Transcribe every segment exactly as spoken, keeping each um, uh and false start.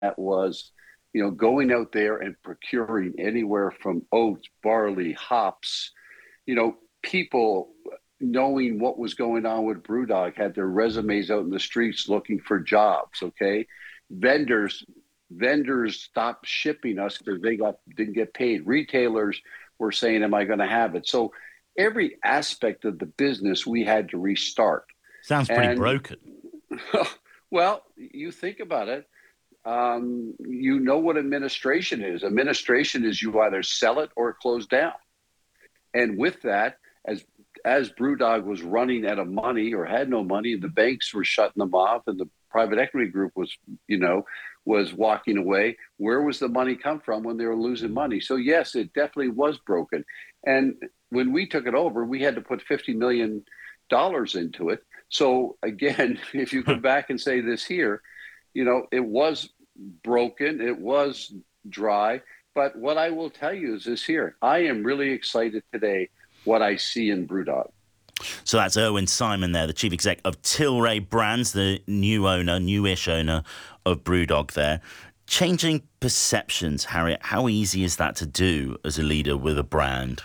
that was, you know, going out there and procuring anywhere from oats, barley, hops, you know, people knowing what was going on with BrewDog had their resumes out in the streets looking for jobs. Okay. Vendors, vendors stopped shipping us because they got didn't get paid. Retailers were saying, am I going to have it? So every aspect of the business we had to restart. Sounds pretty and, broken. Well, you think about it. Um, you know what administration is. Administration is you either sell it or close down. And with that, as as BrewDog was running out of money or had no money, the banks were shutting them off, and the private equity group was, you know, was walking away. Where was the money come from when they were losing money? So yes, it definitely was broken. And when we took it over, we had to put fifty million dollars into it. So again, if you come back and say this here, you know, it was broken, it was dry. But what I will tell you is this here, I am really excited today what I see in BrewDog. So that's Irwin Simon there, the chief exec of Tilray Brands, the new owner, newish owner of BrewDog there. Changing perceptions, Harriet, how easy is that to do as a leader with a brand?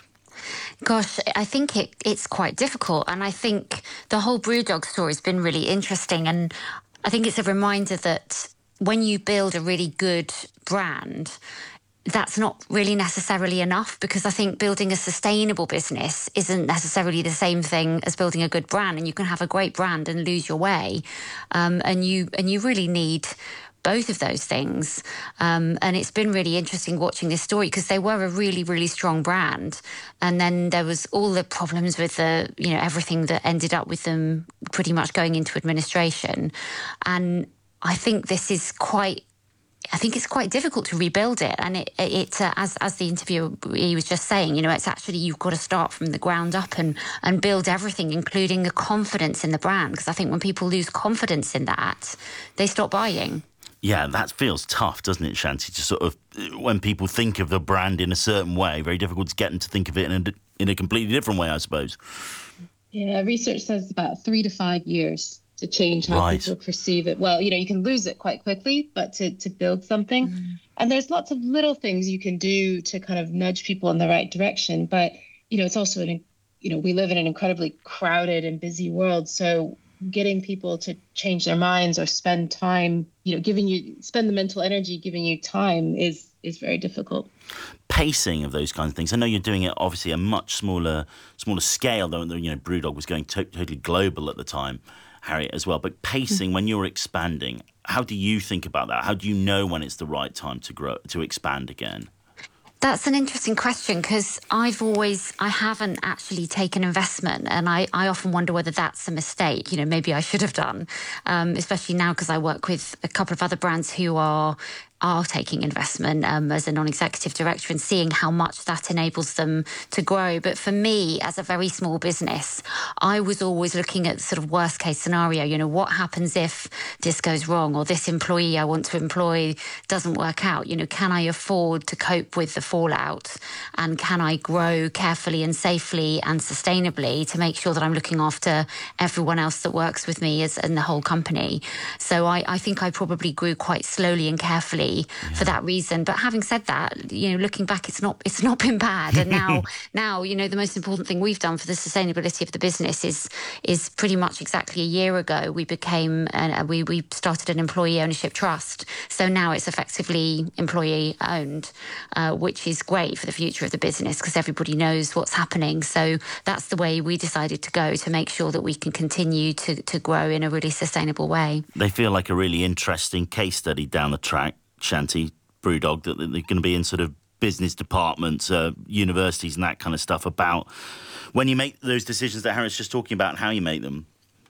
Gosh, I think it, it's quite difficult. And I think the whole BrewDog story has been really interesting. And I think it's a reminder that when you build a really good brand, that's not really necessarily enough, because I think building a sustainable business isn't necessarily the same thing as building a good brand. And you can have a great brand and lose your way. Um, and you and you really need both of those things. Um, and it's been really interesting watching this story, because they were a really, really strong brand. And then there was all the problems with the, you know, everything that ended up with them pretty much going into administration. And I think this is quite I think it's quite difficult to rebuild it. And it, it uh, as as the interviewee was just saying, you know, it's actually, you've got to start from the ground up and, and build everything, including the confidence in the brand. Because I think when people lose confidence in that, they stop buying. Yeah, that feels tough, doesn't it, Shanti? To sort of, when people think of the brand in a certain way, very difficult to get them to think of it in a, in a completely different way, I suppose. Yeah, research says about three to five years to change how right. people perceive it. Well, you know, you can lose it quite quickly, but to, to build something. Mm. And there's lots of little things you can do to kind of nudge people in the right direction. But, you know, it's also, an, you know, we live in an incredibly crowded and busy world. So getting people to change their minds or spend time, you know, giving you, spend the mental energy, giving you time is is very difficult. Pacing of those kinds of things. I know you're doing it obviously a much smaller smaller scale, though, you know, BrewDog was going to- totally global at the time, Harriet, as well. But pacing, when you're expanding, how do you think about that? How do you know when it's the right time to grow, to expand again? That's an interesting question, because I've always, I haven't actually taken investment, and I, I often wonder whether that's a mistake. You know, maybe I should have done, um, especially now because I work with a couple of other brands who are are taking investment um, as a non-executive director, and seeing how much that enables them to grow. But for me, as a very small business, I was always looking at sort of worst case scenario. You know, what happens if this goes wrong, or this employee I want to employ doesn't work out? You know, can I afford to cope with the fallout? And can I grow carefully and safely and sustainably to make sure that I'm looking after everyone else that works with me as in the whole company? So I, I think I probably grew quite slowly and carefully yeah. for that reason. But having said that, you know, looking back, it's not it's not been bad. And now, now, you know, the most important thing we've done for the sustainability of the business is is pretty much exactly a year ago we became uh, we we started an employee ownership trust. So now it's effectively employee owned, uh, which is great for the future of the business because everybody knows what's happening. So that's the way we decided to go to make sure that we can continue to to grow in a really sustainable way. They feel like a really interesting case study down the track, Shanti, BrewDog, that they're going to be in sort of business departments, uh, universities and that kind of stuff about when you make those decisions that Harriet's just talking about and how you make them.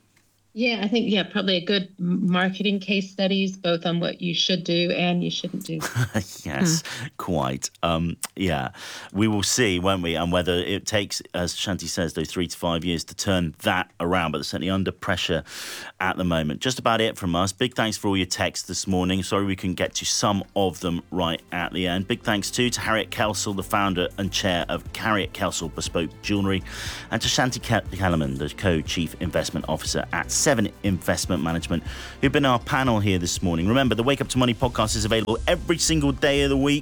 Yeah, I think, yeah, probably a good marketing case studies, both on what you should do and you shouldn't do. Yes, mm. quite. Um, yeah, we will see, won't we? And whether it takes, as Shanti says, those three to five years to turn that around, but they're certainly under pressure at the moment. Just about it from us. Big thanks for all your texts this morning. Sorry we couldn't get to some of them right at the end. Big thanks too to Harriet Kelsall, the founder and chair of Harriet Kelsall Bespoke Jewellery, and to Shanti Kellerman, the co-chief investment officer at Seven Investment Management, who've been our panel here this morning. Remember, the Wake Up to Money podcast is available every single day of the week.